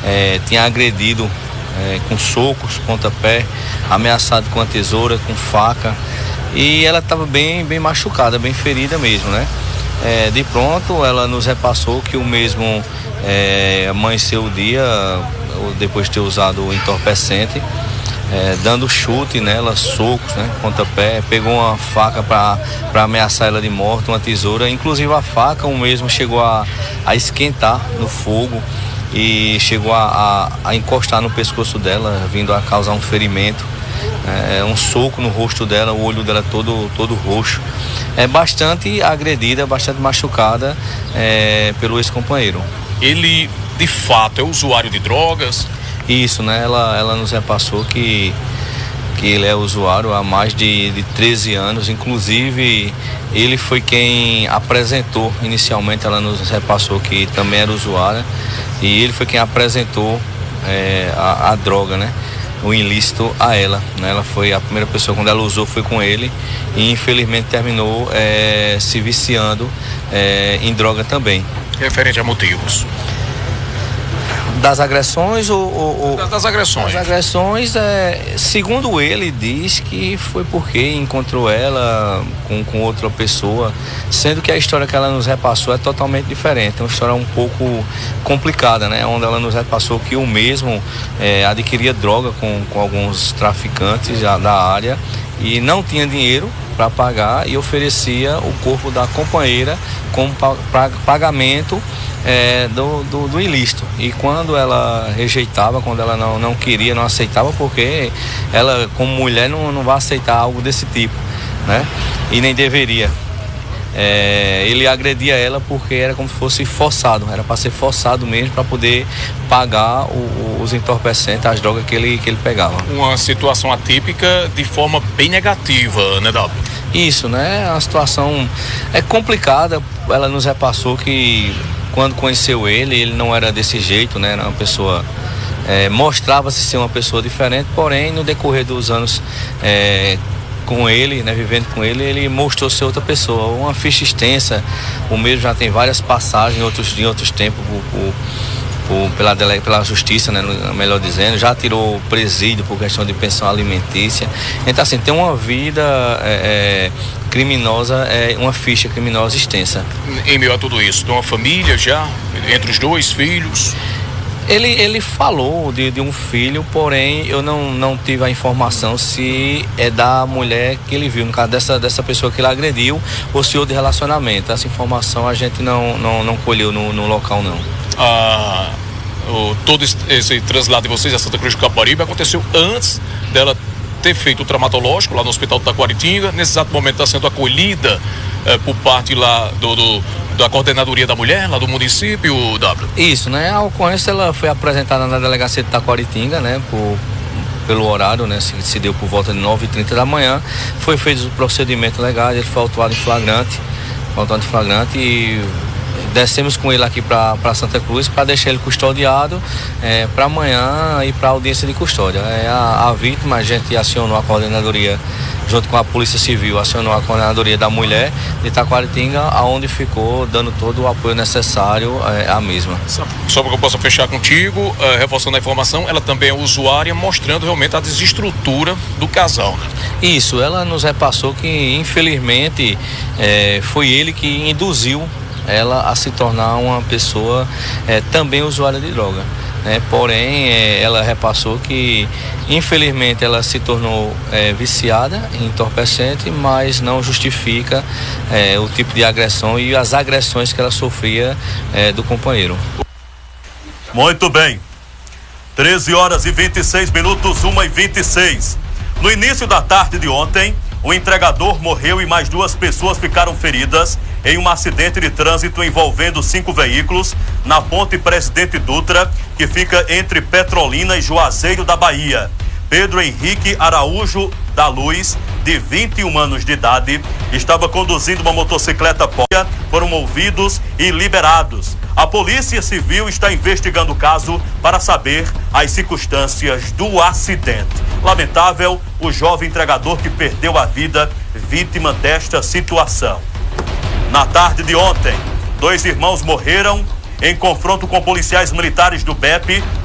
tinha agredido com socos, pontapé, ameaçado com a tesoura, com faca, e ela estava bem machucada, bem ferida mesmo, né? De pronto ela nos repassou que o mesmo amanheceu o dia, depois de ter usado o entorpecente, dando chute nela, socos, né, pontapé, pegou uma faca para ameaçar ela de morte, uma tesoura, inclusive a faca o mesmo chegou a esquentar no fogo e chegou a encostar no pescoço dela, vindo a causar um ferimento, um soco no rosto dela, o olho dela todo roxo. Bastante agredida, bastante machucada pelo ex-companheiro. Ele, de fato, é usuário de drogas? Isso, né? Ela nos repassou que ele é usuário há mais de 13 anos, inclusive ele foi quem apresentou inicialmente, ela nos repassou que também era usuária, e ele foi quem apresentou a droga, né? O ilícito a ela, né? Ela foi a primeira pessoa, quando ela usou foi com ele, e infelizmente terminou se viciando em droga também. Referente a motivos? Das agressões Das agressões. Das agressões, segundo ele, diz que foi porque encontrou ela com outra pessoa, sendo que a história que ela nos repassou é totalmente diferente, é uma história um pouco complicada, né? Onde ela nos repassou que o mesmo adquiria droga com alguns traficantes da área e não tinha dinheiro para pagar e oferecia o corpo da companheira como pagamento do ilícito. E quando ela rejeitava, quando ela não queria, não aceitava, porque ela como mulher não vai aceitar algo desse tipo, né? E nem deveria. Ele agredia ela porque era como se fosse forçado, era para ser forçado mesmo para poder pagar os entorpecentes, as drogas que ele pegava. Uma situação atípica de forma bem negativa, né, W? Isso, né? A situação é complicada. Ela nos repassou que quando conheceu ele não era desse jeito, né? Era uma pessoa, mostrava-se ser uma pessoa diferente, porém no decorrer dos anos com ele, né, vivendo com ele mostrou ser outra pessoa, uma ficha extensa. O mesmo já tem várias passagens em outros tempos pela justiça, né, melhor dizendo, já tirou presídio por questão de pensão alimentícia. Então assim, tem uma vida criminosa, uma ficha criminosa extensa. Em meio a tudo isso, tem uma família já, entre os dois filhos? Ele falou de um filho, porém eu não tive a informação se é da mulher que ele viu, no caso dessa pessoa que ele agrediu, ou se é de relacionamento. Essa informação a gente não colheu no local, não. Todo esse translado de vocês a Santa Cruz do Capibaribe aconteceu antes dela ter feito o traumatológico lá no Hospital do Taquaritinga. Nesse exato momento está sendo acolhida por parte lá da Coordenadoria da Mulher, lá do município, W. Isso, né? A ocorrência ela foi apresentada na delegacia de Taquaritinga, né? Pelo horário, né? Se deu por volta de 9h30 da manhã. Foi feito o procedimento legal, ele foi autuado em flagrante e descemos com ele aqui para Santa Cruz para deixar ele custodiado para amanhã ir para a audiência de custódia. A vítima, a gente acionou a coordenadoria, junto com a Polícia Civil, acionou a coordenadoria da mulher de Taquaritinga, aonde ficou dando todo o apoio necessário à mesma. Só para que eu possa fechar contigo, reforçando a informação, ela também é usuária, mostrando realmente a desestrutura do casal, né? Isso, ela nos repassou que infelizmente foi ele que induziu ela a se tornar uma pessoa também usuária de droga, né? Porém, ela repassou que infelizmente ela se tornou viciada em entorpecente, mas não justifica o tipo de agressão e as agressões que ela sofria do companheiro. Muito bem, 13h26, 1h26. No início da tarde de ontem, o entregador morreu e mais 2 pessoas ficaram feridas em um acidente de trânsito envolvendo 5 veículos na ponte Presidente Dutra, que fica entre Petrolina e Juazeiro da Bahia. Pedro Henrique Araújo da Luz, de 21 anos de idade, estava conduzindo uma motocicleta Porsche, foram ouvidos e liberados. A Polícia Civil está investigando o caso para saber as circunstâncias do acidente. Lamentável o jovem entregador que perdeu a vida vítima desta situação. Na tarde de ontem, 2 irmãos morreram em confronto com policiais militares do BEP